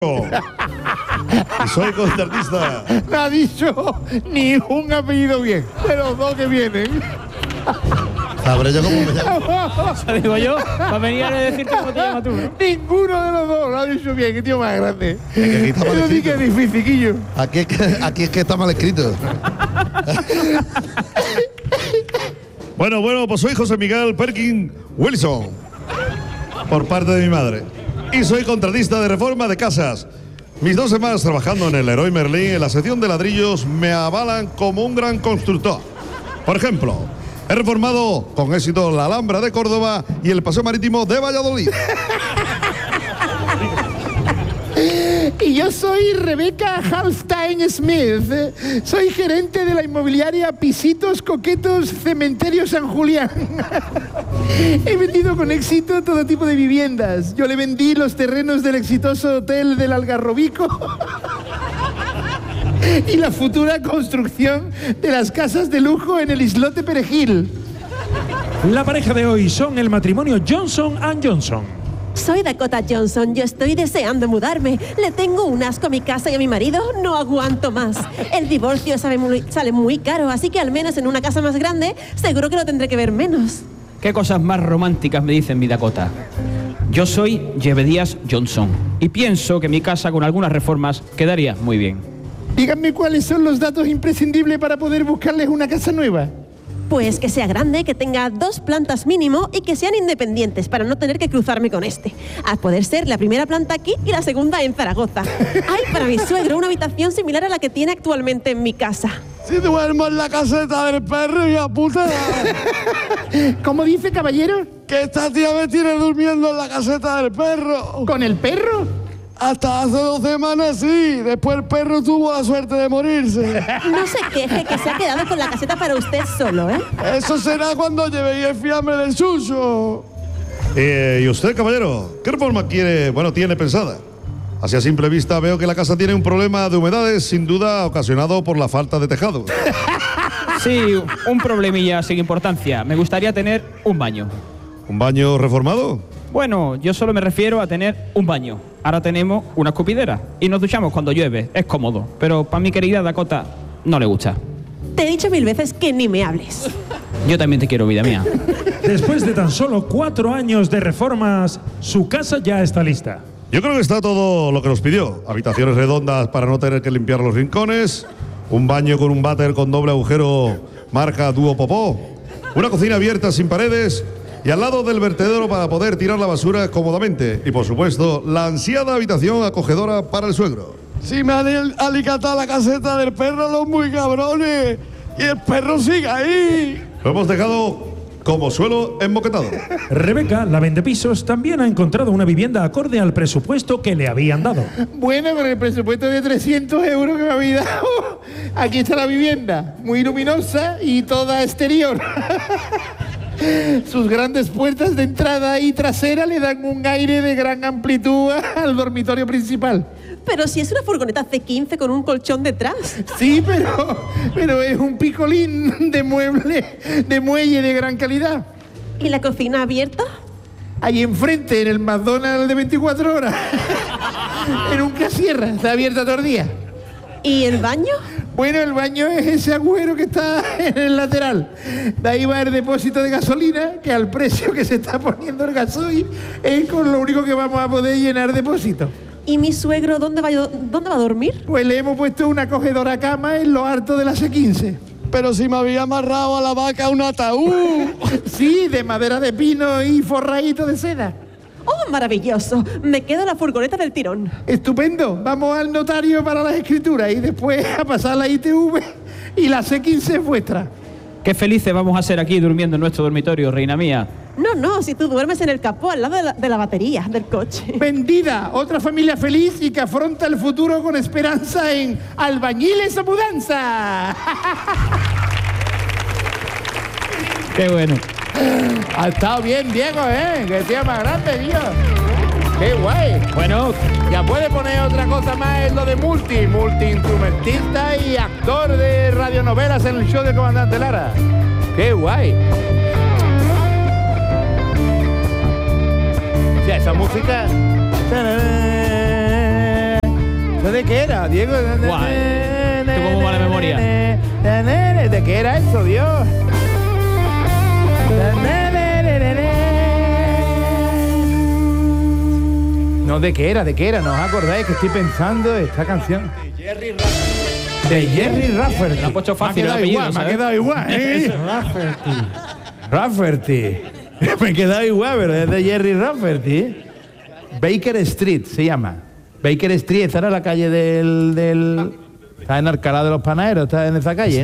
Y soy contratista. No ha dicho ni un apellido bien de los dos que vienen. Sabré yo cómo me llamo. Eso digo yo, para venir a decirte cómo te llamas tú, ¿no? Ninguno de los dos lo ha dicho bien. Qué tío más grande. Es que aquí está mal Eso sí que escrito. es difícil, Quillo. Aquí es que está mal escrito. Bueno, pues soy José Miguel Perkin Wilson, por parte de mi madre. Y soy contratista de reforma de casas. Mis 2 semanas trabajando en el Leroy Merlin en la sección de ladrillos me avalan como un gran constructor. Por ejemplo, he reformado con éxito la Alhambra de Córdoba y el Paseo Marítimo de Valladolid. Y yo soy Rebeca Halstein Smith. Soy gerente de la inmobiliaria Pisitos Coquetos Cementerio San Julián. He vendido con éxito todo tipo de viviendas. Yo le vendí los terrenos del exitoso hotel del Algarrobico y la futura construcción de las casas de lujo en el islote Perejil. La pareja de hoy son el matrimonio Johnson & Johnson. Soy Dakota Johnson, yo estoy deseando mudarme. Le tengo un asco a mi casa y a mi marido, no aguanto más. El divorcio sale muy caro, así que al menos en una casa más grande, seguro que lo tendré que ver menos. ¿Qué cosas más románticas me dicen mi Dakota? Yo soy Jebedías Johnson y pienso que mi casa con algunas reformas quedaría muy bien. Díganme cuáles son los datos imprescindibles para poder buscarles una casa nueva. Pues que sea grande, que tenga 2 plantas mínimo y que sean independientes para no tener que cruzarme con este. A poder ser la primera planta aquí y la segunda en Zaragoza. Hay para mi suegro una habitación similar a la que tiene actualmente en mi casa. Si duermo en la caseta del perro, y puta. ¿Cómo dice, caballero? Que esta tía me tiene durmiendo en la caseta del perro. ¿Con el perro? Hasta hace 2 semanas sí. Después el perro tuvo la suerte de morirse. No se queje que se ha quedado con la caseta para usted solo, ¿eh? Eso será cuando llevéis el fiambre del suyo. ¿Y usted, caballero? ¿Qué reforma tiene pensada? Así a simple vista veo que la casa tiene un problema de humedades, sin duda ocasionado por la falta de tejado. Sí, un problemilla sin importancia. Me gustaría tener un baño. ¿Un baño reformado? Bueno, yo solo me refiero a tener un baño. Ahora tenemos una escupidera y nos duchamos cuando llueve. Es cómodo. Pero para mi querida Dakota no le gusta. Te he dicho 1000 veces que ni me hables. Yo también te quiero, vida mía. Después de tan solo 4 años de reformas, su casa ya está lista. Yo creo que está todo lo que nos pidió. Habitaciones redondas para no tener que limpiar los rincones, un baño con un váter con doble agujero marca Duo Popó, una cocina abierta sin paredes y al lado del vertedero para poder tirar la basura cómodamente. Y por supuesto, la ansiada habitación acogedora para el suegro. Si me han alicatado la caseta del perro, los muy cabrones. Y el perro sigue ahí. Lo hemos dejado como suelo emboquetado. Rebeca, la vendepisos, también ha encontrado una vivienda acorde al presupuesto que le habían dado. Bueno, con el presupuesto de 300 euros que me habéis dado, aquí está la vivienda, muy luminosa y toda exterior. Sus grandes puertas de entrada y trasera le dan un aire de gran amplitud al dormitorio principal. Pero si es una furgoneta C15 con un colchón detrás. Sí, pero es un picolín de muelle de gran calidad. ¿Y la cocina abierta? Ahí enfrente, en el McDonald's de 24 horas. En un casierra, está abierta todo el día. ¿Y el baño? Bueno, el baño es ese agujero que está en el lateral. De ahí va el depósito de gasolina, que al precio que se está poniendo el gasoil es con lo único que vamos a poder llenar depósito. ¿Y mi suegro dónde va a dormir? Pues le hemos puesto una acogedora cama en lo alto de la C15. Pero si me había amarrado a la vaca un ataúd. Sí, de madera de pino y forradito de seda. ¡Oh, maravilloso! Me quedo la furgoneta del tirón. Estupendo. Vamos al notario para las escrituras y después a pasar la ITV y la C15 es vuestra. Qué felices vamos a ser aquí durmiendo en nuestro dormitorio, reina mía. No, si tú duermes en el capó al lado de la batería del coche. Vendida, otra familia feliz y que afronta el futuro con esperanza en Albañiles o Mudanza. Qué bueno. Ha estado bien, Diego, ¿eh? Que tío más grande, tío. Qué guay. Bueno, Ya puede poner otra cosa más en lo de multiinstrumentista y actor de radionovelas en el show del Comandante Lara. Qué guay. Ya, esa música. ¿De qué era, Diego? Guau, tengo muy mala memoria. ¿De qué era eso, Dios? No, ¿de qué era? ¿No os acordáis que estoy pensando esta canción? De Jerry Rafferty. Me ha puesto fácil el me apellido, ha ¿sabes? quedado igual, ¿eh? Rafferty. Me he quedado igual, pero es de Jerry Rafferty. Baker Street se llama. Baker Street, esta era la calle del... Está en Alcalá de los Panaderos, está en esa calle.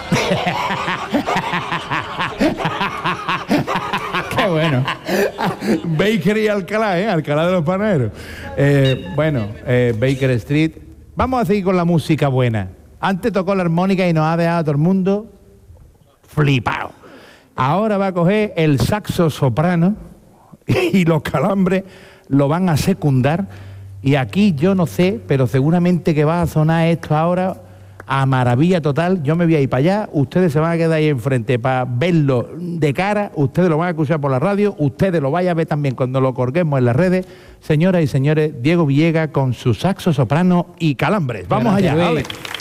Qué bueno. Baker y Alcalá, Alcalá de los Panaderos. Baker Street. Vamos a seguir con la música buena. Antes tocó la armónica y nos ha dejado a todo el mundo flipado. Ahora va a coger el saxo soprano y los calambres lo van a secundar. Y aquí yo no sé, pero seguramente que va a sonar esto ahora a maravilla total. Yo me voy a ir para allá, ustedes se van a quedar ahí enfrente para verlo de cara, ustedes lo van a escuchar por la radio, ustedes lo vayan a ver también cuando lo colguemos en las redes. Señoras y señores, Diego Villegas con su saxo soprano y calambres. Vamos allá, Luis. vale.